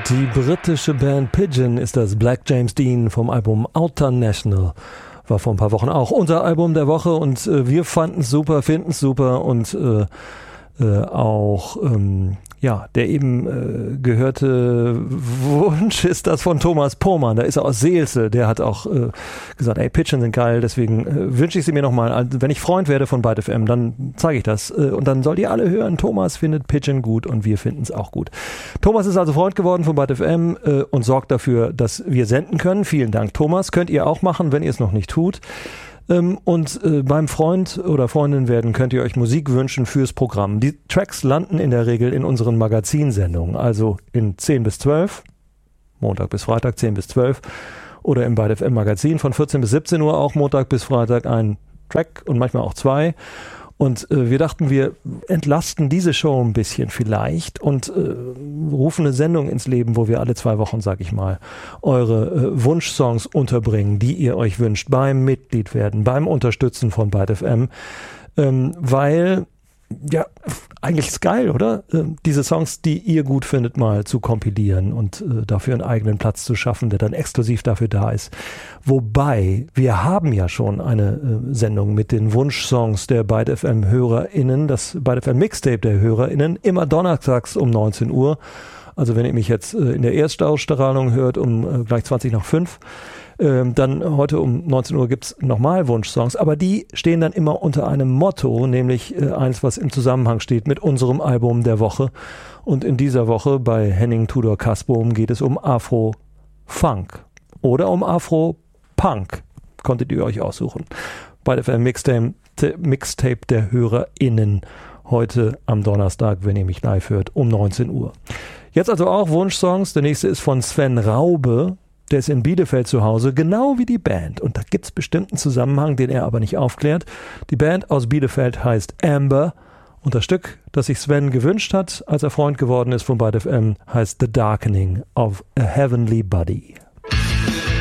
Die britische Band Pigeon ist das. Black James Dean vom Album Outer National. War vor ein paar Wochen auch unser Album der Woche und wir fanden es super, finden es super und auch der eben gehörte Wunsch ist das von Thomas Pohmann, da ist er aus Seelze, der hat auch gesagt, ey, Pigeon sind geil, deswegen wünsche ich sie mir nochmal. Also, wenn ich Freund werde von Byte FM, dann zeige ich das und dann sollt ihr alle hören, Thomas findet Pigeon gut und wir finden es auch gut. Thomas ist also Freund geworden von Byte FM und sorgt dafür, dass wir senden können. Vielen Dank, Thomas. Könnt ihr auch machen, wenn ihr es noch nicht tut. Und beim Freund oder Freundin werden könnt ihr euch Musik wünschen fürs Programm. Die Tracks landen in der Regel in unseren Magazinsendungen, also in 10 bis 12, Montag bis Freitag 10 bis 12 oder im Byte FM Magazin von 14 bis 17 Uhr auch Montag bis Freitag ein Track und manchmal auch zwei. Und wir dachten, wir entlasten diese Show ein bisschen vielleicht und rufen eine Sendung ins Leben, wo wir alle 2 Wochen, sag ich mal, eure Wunschsongs unterbringen, die ihr euch wünscht, beim Mitglied werden, beim Unterstützen von Byte FM. Weil, ja, eigentlich ist geil, oder? Diese Songs, die ihr gut findet, mal zu kompilieren und dafür einen eigenen Platz zu schaffen, der dann exklusiv dafür da ist. Wobei, wir haben ja schon eine Sendung mit den Wunschsongs der Byte FM HörerInnen, das Byte FM Mixtape der HörerInnen, immer donnerstags um 19 Uhr. Also wenn ihr mich jetzt in der Erstausstrahlung hört, um gleich 20 nach 5, dann heute um 19 Uhr gibt's nochmal Wunschsongs, aber die stehen dann immer unter einem Motto, nämlich eins, was im Zusammenhang steht mit unserem Album der Woche. Und in dieser Woche bei Henning Tudor Kasbohm geht es um Afro-Funk oder um Afro-Punk. Konntet ihr euch aussuchen. Bei der Mixtape der HörerInnen heute am Donnerstag, wenn ihr mich live hört, um 19 Uhr. Jetzt also auch Wunschsongs. Der nächste ist von Sven Raube. Der ist in Bielefeld zu Hause, genau wie die Band. Und da gibt es bestimmten Zusammenhang, den er aber nicht aufklärt. Die Band aus Bielefeld heißt Amber. Und das Stück, das sich Sven gewünscht hat, als er Freund geworden ist von Byte FM, heißt The Darkening of a Heavenly Body.